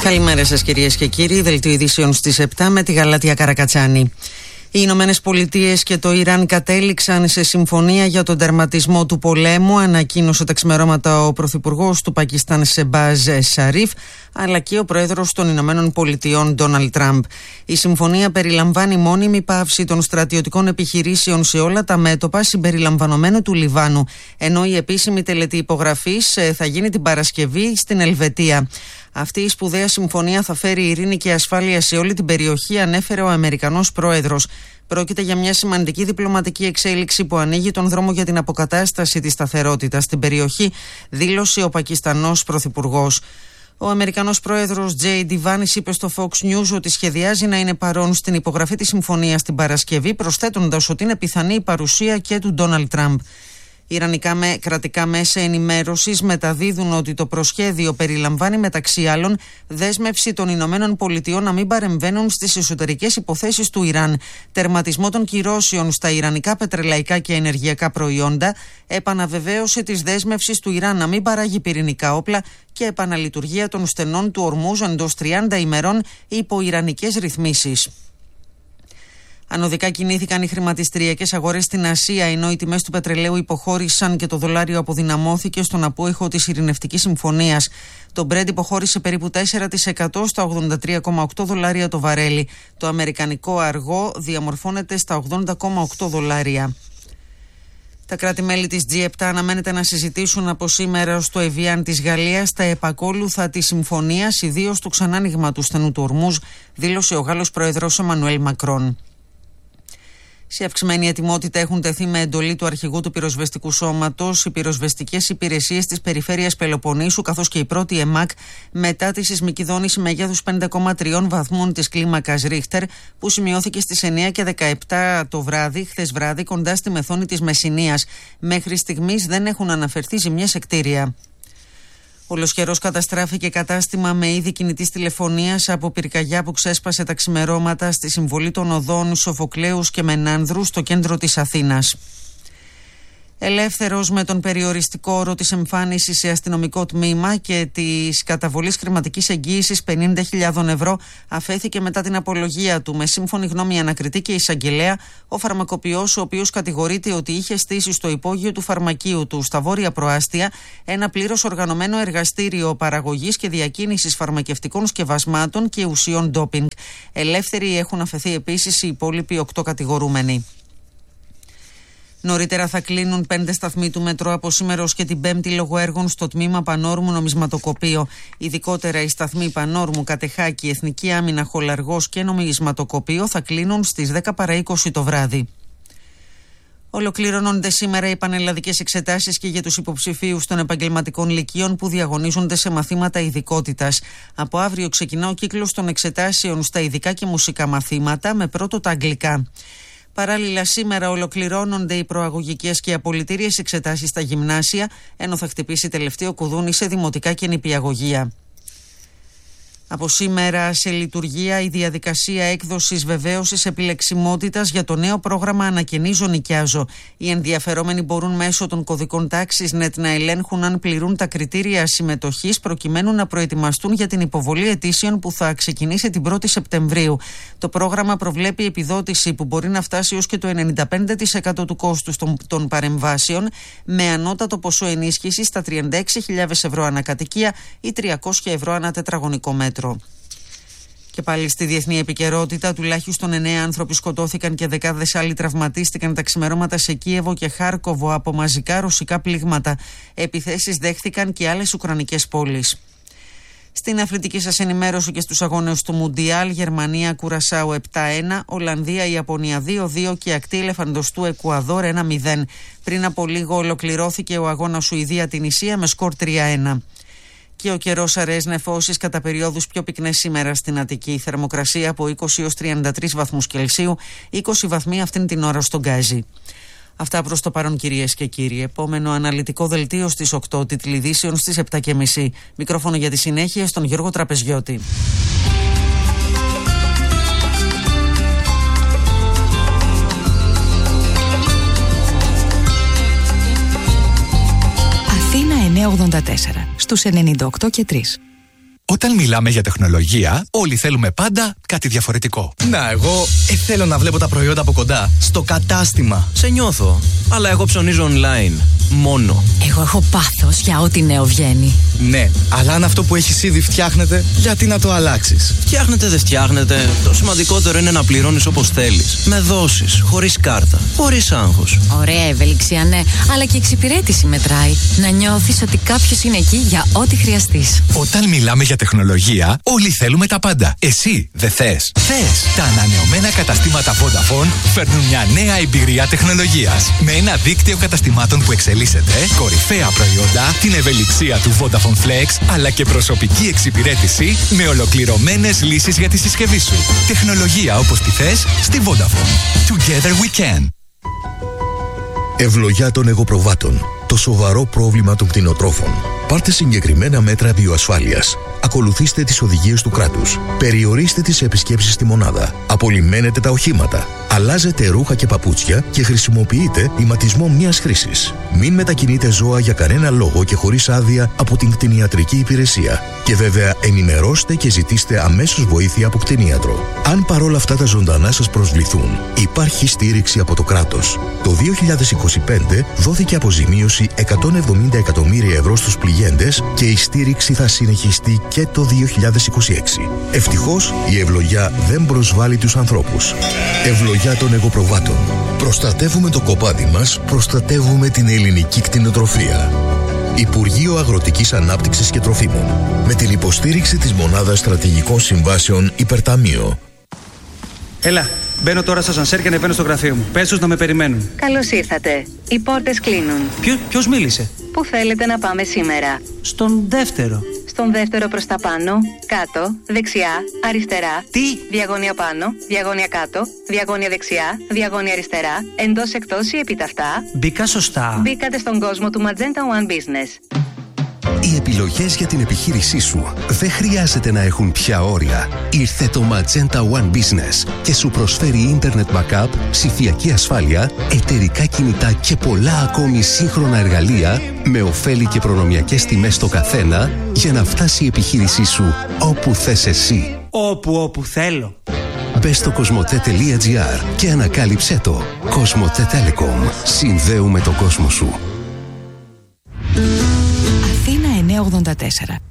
Καλημέρα σας κυρίες και κύριοι, δελτίο ειδήσεων στις 7 με τη Γαλάτια Καρακατσάνη. Οι Ηνωμένες Πολιτείες και το Ιράν κατέληξαν σε συμφωνία για τον τερματισμό του πολέμου, ανακοίνωσε τα ξημερώματα ο Πρωθυπουργός του Πακιστάν Σεμπάζ Σαρίφ, αλλά και ο Πρόεδρος των Ηνωμένων Πολιτειών Ντόναλντ Τραμπ. Η συμφωνία περιλαμβάνει μόνιμη πάυση των στρατιωτικών επιχειρήσεων σε όλα τα μέτωπα συμπεριλαμβανομένου του Λιβάνου, ενώ η επίσημη τελετή υπογραφής θα γίνει την Παρασκευή στην Ελβετία. Αυτή η σπουδαία συμφωνία θα φέρει ειρήνη και ασφάλεια σε όλη την περιοχή, ανέφερε ο Αμερικανός Πρόεδρος. Πρόκειται για μια σημαντική διπλωματική εξέλιξη που ανοίγει τον δρόμο για την αποκατάσταση της σταθερότητας στην περιοχή, δήλωσε ο Πακιστανός Πρωθυπουργός. Ο Αμερικανός Πρόεδρος J.D. Vance είπε στο Fox News ότι σχεδιάζει να είναι παρόν στην υπογραφή της συμφωνίας την Παρασκευή, προσθέτοντας ότι είναι πιθανή η παρουσία και του Ντόναλντ Τραμπ. Ιρανικά κρατικά μέσα ενημέρωσης μεταδίδουν ότι το προσχέδιο περιλαμβάνει μεταξύ άλλων δέσμευση των Ηνωμένων Πολιτειών να μην παρεμβαίνουν στις εσωτερικές υποθέσεις του Ιράν, τερματισμό των κυρώσεων στα ιρανικά πετρελαϊκά και ενεργειακά προϊόντα, επαναβεβαίωση της δέσμευσης του Ιράν να μην παράγει πυρηνικά όπλα και επαναλειτουργία των στενών του Ορμούζ εντός 30 ημερών υπό ιρανικές ρυθμίσεις. Ανωδικά κινήθηκαν οι χρηματιστηριακές αγορές στην Ασία, ενώ οι τιμές του πετρελαίου υποχώρησαν και το δολάριο αποδυναμώθηκε στον απόϊχο της ειρηνευτικής συμφωνίας. Το Brent υποχώρησε περίπου 4% στα $83,8 το βαρέλι. Το αμερικανικό αργό διαμορφώνεται στα $80,8. Τα κράτη-μέλη της G7 αναμένεται να συζητήσουν από σήμερα στο Εβιάν της Γαλλίας τα επακόλουθα της συμφωνίας, ιδίως του ξανάνοιγμα του στενού του Ορμούζ, δήλωσε ο Γάλλος Πρόεδρος Εμμανουέλ Μακρόν. Σε αυξημένη ετοιμότητα έχουν τεθεί με εντολή του αρχηγού του πυροσβεστικού σώματος οι πυροσβεστικές υπηρεσίες της περιφέρειας Πελοποννήσου, καθώς και η πρώτη ΕΜΑΚ μετά τη σεισμική δόνηση μεγέθους 5,3 βαθμών της κλίμακας Ρίχτερ που σημειώθηκε στις 9 και 17 το βράδυ, χθες βράδυ, κοντά στη μεθόνη της Μεσσηνίας. Μέχρι στιγμής δεν έχουν αναφερθεί ζημιές σε κτίρια. Ολοσχερός καταστράφηκε κατάστημα με είδη κινητής τηλεφωνίας από πυρκαγιά που ξέσπασε τα ξημερώματα στη συμβολή των οδών Σοφοκλέους και Μενάνδρου στο κέντρο της Αθήνας. Ελεύθερος με τον περιοριστικό όρο της εμφάνισης σε αστυνομικό τμήμα και της καταβολής χρηματικής εγγύησης 50.000 ευρώ αφέθηκε μετά την απολογία του. Με σύμφωνη γνώμη ανακριτή και εισαγγελέα, ο φαρμακοποιός, ο οποίος κατηγορείται ότι είχε στήσει στο υπόγειο του φαρμακείου του στα Βόρεια Προάστια ένα πλήρως οργανωμένο εργαστήριο παραγωγής και διακίνησης φαρμακευτικών σκευασμάτων και ουσιών ντόπινγκ. Ελεύθεροι έχουν αφαιθεί επίσης οι υπόλοιποι 8 κατηγορούμενοι. Νωρίτερα θα κλείνουν 5 σταθμοί του μετρό από σήμερα ως και την Πέμπτη λόγω έργων στο τμήμα Πανόρμου Νομισματοκοπείο. Ειδικότερα οι σταθμοί Πανόρμου, Κατεχάκη, Εθνική Άμυνα, Χολαργός και Νομισματοκοπείο θα κλείνουν στις 10 παρά 20 το βράδυ. Ολοκληρώνονται σήμερα οι πανελλαδικές εξετάσεις και για τους υποψηφίους των επαγγελματικών λυκείων που διαγωνίζονται σε μαθήματα ειδικότητας. Από αύριο ξεκινά ο κύκλος των εξετάσεων στα ειδικά και μουσικά μαθήματα, με πρώτο τα αγγλικά. Παράλληλα, σήμερα ολοκληρώνονται οι προαγωγικές και απολυτήριες εξετάσεις στα γυμνάσια, ενώ θα χτυπήσει τελευταίο κουδούνι σε δημοτικά και νηπιαγωγεία. Από σήμερα σε λειτουργία η διαδικασία έκδοσης βεβαίωσης επιλεξιμότητας για το νέο πρόγραμμα Ανακαινίζω Νοικιάζω. Οι ενδιαφερόμενοι μπορούν μέσω των κωδικών τάξης NET να ελέγχουν αν πληρούν τα κριτήρια συμμετοχής προκειμένου να προετοιμαστούν για την υποβολή αιτήσεων που θα ξεκινήσει την 1η Σεπτεμβρίου. Το πρόγραμμα προβλέπει επιδότηση που μπορεί να φτάσει ως και το 95% του κόστους των παρεμβάσεων, με ανώτατο ποσό ενίσχυσης στα 36.000 ευρώ ανακατοικία ή 300 ευρώ ανά τετραγωνικό μέτρο. Και πάλι στη διεθνή επικαιρότητα, τουλάχιστον 9 άνθρωποι σκοτώθηκαν και δεκάδες άλλοι τραυματίστηκαν τα ξημερώματα σε Κίεβο και Χάρκοβο από μαζικά ρωσικά πλήγματα. Επιθέσεις δέχθηκαν και άλλες ουκρανικές πόλεις. Στην αθλητική σας ενημέρωση και στους αγώνες του Μουντιάλ, Γερμανία Κουρασάου 7-1, Ολλανδία Ιαπωνία 2-2 και ακτή ελεφαντοστού Εκουαδόρ 1-0. Πριν από λίγο ολοκληρώθηκε ο αγώνας Σουηδία-Τινησία με σκορ 3-1. Και ο καιρός αραιές νεφώσεις κατά περιόδους πιο πυκνές σήμερα στην Αττική. Θερμοκρασία από 20 έως 33 βαθμούς Κελσίου, 20 βαθμοί αυτήν την ώρα στον Γκάζι. Αυτά προς το παρόν, κυρίες και κύριοι. Επόμενο αναλυτικό δελτίο στις 8, τίτλοι ειδήσεων στις 7.30. Μικρόφωνο για τη συνέχεια στον Γιώργο Τραπεζιώτη. Αθήνα 984 στους 98 και 3. Όταν μιλάμε για τεχνολογία, όλοι θέλουμε πάντα κάτι διαφορετικό. Να, εγώ θέλω να βλέπω τα προϊόντα από κοντά. Στο κατάστημα. Σε νιώθω. Αλλά εγώ ψωνίζω online. Μόνο. Εγώ έχω πάθος για ό,τι νέο βγαίνει. Ναι, αλλά αν αυτό που έχεις ήδη φτιάχνεται, γιατί να το αλλάξεις? Φτιάχνετε, δεν φτιάχνετε. Το σημαντικότερο είναι να πληρώνεις όπως θέλεις. Με δόσεις, χωρίς κάρτα, χωρίς άγχος. Ωραία ευελιξία, ναι, αλλά και εξυπηρέτηση μετράει. Να νιώθεις ότι κάποιος είναι εκεί για ό,τι χρειαστείς. Όταν μιλάμε για τεχνολογία, όλοι θέλουμε τα πάντα. Εσύ δεν θες? Θες! Τα ανανεωμένα καταστήματα Vodafone φέρνουν μια νέα εμπειρία τεχνολογίας. Με ένα δίκτυο καταστημάτων που εξελίσσεται, κορυφαία προϊόντα, την ευελιξία του Vodafone Flex, αλλά και προσωπική εξυπηρέτηση με ολοκληρωμένες λύσεις για τη συσκευή σου. Τεχνολογία όπως τη θες στη Vodafone. Together we can. Ευλογιά των εγωπροβάτων. Το σοβαρό πρόβλημα των κτηνοτρόφων. Πάρτε συγκεκριμένα μέτρα βιοασφάλειας. Ακολουθήστε τις οδηγίες του κράτους. Περιορίστε τις επισκέψεις στη μονάδα. Απολυμμένετε τα οχήματα. Αλλάζετε ρούχα και παπούτσια και χρησιμοποιείτε ηματισμό μιας χρήσης. Μην μετακινείτε ζώα για κανένα λόγο και χωρίς άδεια από την κτηνιατρική υπηρεσία. Και βέβαια ενημερώστε και ζητήστε αμέσως βοήθεια από κτηνίατρο. Αν παρόλα αυτά τα ζωντανά σας προσβληθούν, υπάρχει στήριξη από το κράτος. Το 2025 δόθηκε αποζημίωση 170 εκατομμύρια ευρώ στους πληγέντες και η στήριξη θα συνεχιστεί και το 2026. Ευτυχώς η ευλογιά δεν προσβάλλει τους ανθρώπους. Ευλογιά των εγωπροβάτων. Προστατεύουμε το κοπάδι μας, προστατεύουμε την ελληνική κτηνοτροφία. Υπουργείο Αγροτικής Ανάπτυξης και Τροφίμων. Με την υποστήριξη της Μονάδας Στρατηγικών Συμβάσεων Υπερταμείο. Έλα, μπαίνω τώρα στα σανσέρ και ανεβαίνω στο γραφείο μου. Πες τους να με περιμένουν. Καλώς ήρθατε. Οι πόρτες κλείνουν. Ποιος μίλησε? Πού θέλετε να πάμε σήμερα? Στον δεύτερο. Στον δεύτερο προς τα πάνω, κάτω, δεξιά, αριστερά. Τι? Διαγώνια πάνω, διαγώνια κάτω, διαγώνια δεξιά, διαγώνια αριστερά, εντός εκτός ή επιταυτά. Μπήκα σωστά? Μπήκατε στον κόσμο του Magenta One Business. Οι επιλογές για την επιχείρησή σου δεν χρειάζεται να έχουν πια όρια. Ήρθε το Magenta One Business και σου προσφέρει Internet Backup, ψηφιακή ασφάλεια, εταιρικά κινητά και πολλά ακόμη σύγχρονα εργαλεία με ωφέλη και προνομιακές τιμές στο καθένα για να φτάσει η επιχείρησή σου όπου θες εσύ. Όπου θέλω. Μπες στο cosmote.gr και ανακάλυψέ το. Cosmote Telecom. Συνδέουμε τον κόσμο σου. Αθήνα 984.